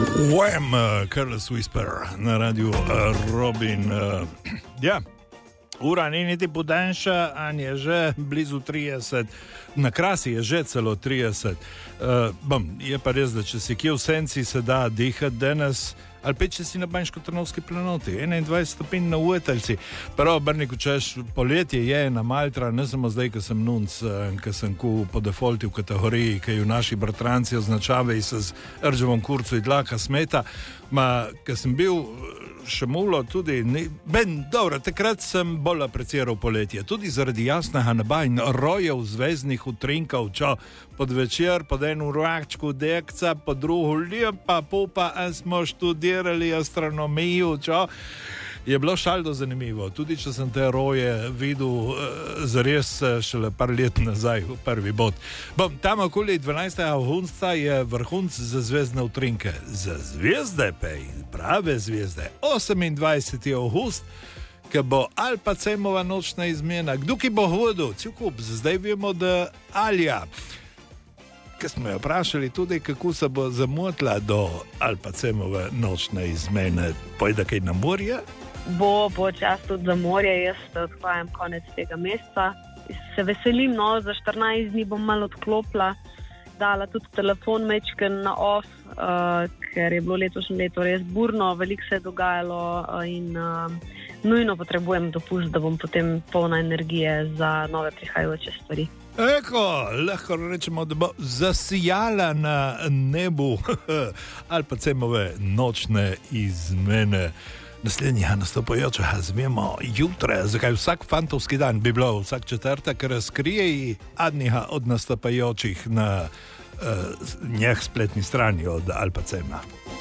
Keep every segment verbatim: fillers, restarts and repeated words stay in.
Wham, uh, Careless Whisper na radiju uh, Robin. Uh, ja, ura ni niti podaljša, an je že blizu trideset, na krasi je že celo trideset. Uh, bom, je pa res, da če si kje v senci se da dihati danes, ali pa če si na Banjško-Trnovski planoti, enaindvajset stopinj na Ujeteljci. Prvo, Brniku, češ, poletje je na Maltra, ne samo zdaj, ko sem nunc, ko sem ku po defaulti v kategoriji, ki ju naši bratranci označavajo se z rdževom kurcu in dlaka smeta, ma, ko sem bil še mulo tudi, ne, ben, dobro, takrat sem bolj apreciral poletje, tudi zaradi jasnega neba in rojev zvezdnih utrinkov, čo, pod večer, pod eno rakčku dekca, pod drugo lepa pupa, a smo študirali astronomijo, čo, je bilo šaldo zanimivo, tudi če sem te roje videl uh, zares šele par let nazaj v prvi bod. Bom, tam okoli dvanajstega avgusta je vrhunc za zvezdne utrinke. Za zvezde, pej, prave zvezde. osemindvajseti avgust, ki bo Alpacemova nočna izmena. Kdo ki bo hodil? Cel kup, zdaj vemo, da Alja. Ko smo jo vprašali tudi, kako se bo zamotila do Alpacemove nočne izmene, pojde kaj na morje? Bo, bo čas tudi za morje, jaz odhajam konec tega meseca. Se veselim, no, za štirinajst dni bom malo odklopila, dala tudi telefon mečken na off, uh, ker je bilo letošnje leto res burno, veliko se je dogajalo uh, in uh, nujno potrebujem dopust, da bom potem polna energije za nove prihajajoče stvari. Eko, lahko rečemo, da bo zasijala na nebu Alpacemove nočne izmene. Naslednjega nastopajočega zvemo jutra, zakaj vsak fantovski dan bi bilo vsak četrtek, razkrije adnega od nastopajočih na uh, njeh spletni strani od Alpacema.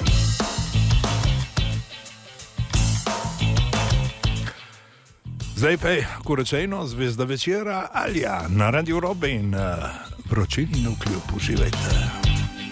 Zdaj pa je, ko rečeno, zvezda večera Alja na radiju Robin. Vročini nukleop, uživajte.